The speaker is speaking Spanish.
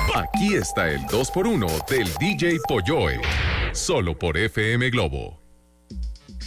Aquí está el 2x1 del DJ Polloe. Solo por FM Globo.